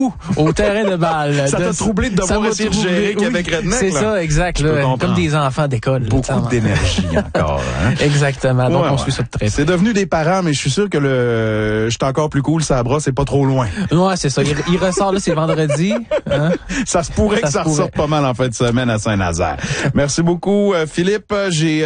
au terrain de balle. Ça t'a troublé de devoir essayer de gérer Québec Redneck. C'est ça, exact. Là, comme des enfants d'école. Beaucoup d'énergie encore. Hein? Exactement. Donc, on suit ça de très près. C'est devenu des parents, mais je suis sûr que je suis encore plus cool, ça brosse, c'est pas trop loin. Ouais, c'est ça. Il ressort là, c'est vendredi. Hein? Ça se pourrait que ça ressorte pas mal en fin de semaine à Saint-Nazaire. Merci beaucoup, Philippe. J'ai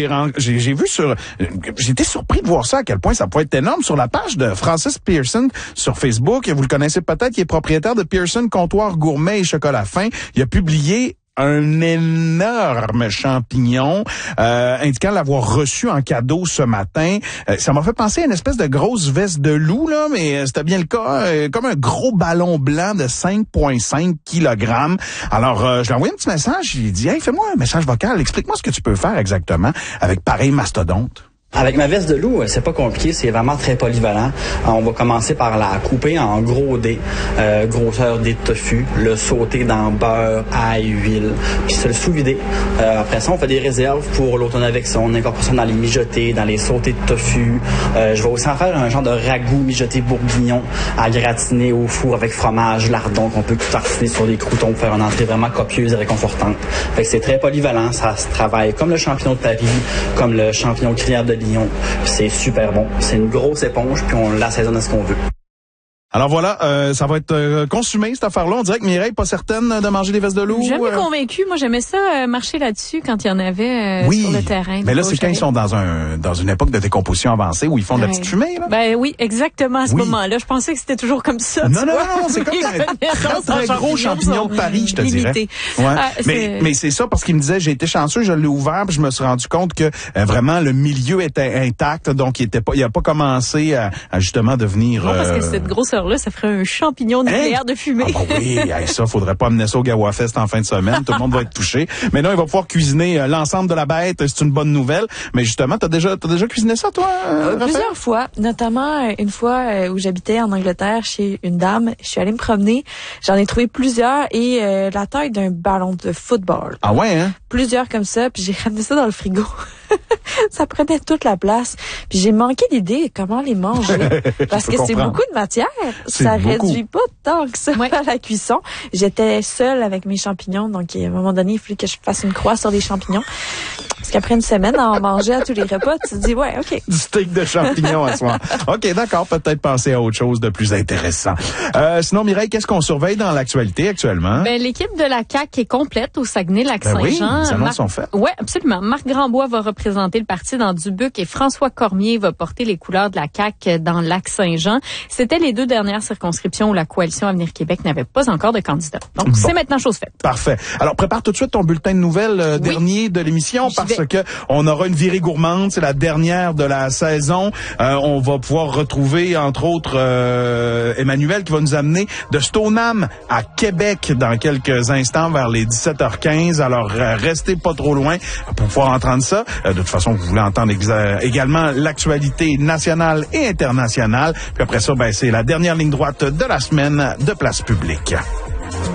vu j'étais surpris de voir ça, à quel point ça pouvait être énorme sur la page de Francis Pearson sur Facebook. Vous le connaissez peut-être, il est propriétaire de Pearson Comptoir Gourmet et Chocolat Fin. Il a publié un énorme champignon indiquant l'avoir reçu en cadeau ce matin. Ça m'a fait penser à une espèce de grosse veste de loup, là, mais c'était bien le cas. Comme un gros ballon blanc de 5,5 kg. Alors, je lui ai envoyé un petit message. Je lui ai dit, hey, fais-moi un message vocal. Explique-moi ce que tu peux faire exactement avec pareil mastodonte. Avec ma veste de loup, c'est pas compliqué, c'est vraiment très polyvalent. On va commencer par la couper en gros dés, grosseur dés de tofu, le sauter dans beurre, ail, huile, puis se le sous-vider. Après ça, on fait des réserves pour l'automne avec ça. On incorpore ça dans les mijotés, dans les sautés de tofu. Je vais aussi en faire un genre de ragoût mijoté bourguignon à gratiner au four avec fromage, lardon qu'on peut tartiner sur des croûtons pour faire une entrée vraiment copieuse et réconfortante. Fait que c'est très polyvalent, ça se travaille comme le champignon de Paris, comme le champignon crière de Lyon. C'est super bon. C'est une grosse éponge, puis on l'assaisonne à ce qu'on veut. Alors voilà, ça va être consumé, cette affaire-là. On dirait que Mireille, pas certaine de manger des vestes de loup. Jamais convaincue. Moi, j'aimais ça marcher là-dessus quand il y en avait sur le terrain. Mais là, c'est quand ils sont dans une époque de décomposition avancée où ils font de la petite fumée, là. Ben oui, exactement à ce moment-là. Je pensais que c'était toujours comme ça. Non, c'est comme un très gros champignon de Paris, je te dirais. Ouais. Mais c'est ça, parce qu'il me disait, j'ai été chanceux, je l'ai ouvert, puis je me suis rendu compte que vraiment le milieu était intact, donc il a pas commencé à justement devenir... Non, parce que cette grosseur là, ça ferait un champignon nucléaire de fumée. Ah bah oui, ça, faudrait pas amener ça au Gawa Fest en fin de semaine. Tout le monde va être touché. Mais non, il va pouvoir cuisiner l'ensemble de la bête. C'est une bonne nouvelle. Mais justement, t'as déjà cuisiné ça, toi, plusieurs fois. Notamment, une fois où j'habitais en Angleterre chez une dame. Je suis allée me promener. J'en ai trouvé plusieurs et la taille d'un ballon de football. Ah ouais, hein? Plusieurs comme ça. Puis j'ai ramené ça dans le frigo. Ça prenait toute la place. Puis j'ai manqué d'idées comment les manger. Parce que c'est beaucoup de matière. Ça réduit pas tant que ça à la cuisson. J'étais seule avec mes champignons. Donc, à un moment donné, il fallait que je fasse une croix sur les champignons. Parce qu'après une semaine, à en manger à tous les repas, tu te dis, ouais, OK. Du steak de champignons à soir. OK, d'accord. Peut-être penser à autre chose de plus intéressant. Sinon, Mireille, qu'est-ce qu'on surveille dans l'actualité actuellement? Ben, l'équipe de la CAQ est complète au Saguenay-Lac-Saint-Jean. Oui, les annonces sont faites. Oui, absolument. Marc Grandbois va représenter le parti dans Dubuque et François Cormier va porter les couleurs de la CAQ dans Lac-Saint-Jean. C'était les deux dernières circonscriptions où la coalition Avenir Québec n'avait pas encore de candidat. Donc, c'est maintenant chose faite. Parfait. Alors, prépare tout de suite ton bulletin de nouvelles dernier de l'émission parce que on aura une virée gourmande. C'est la dernière de la saison. On va pouvoir retrouver, entre autres, Emmanuel qui va nous amener de Stoneham à Québec dans quelques instants vers les 17h15. Alors, restez pas trop loin pour pouvoir entendre ça. De toute façon, vous voulez entendre également l'actualité nationale et internationale. Puis après ça, c'est la dernière ligne droite de la semaine de Place Publique.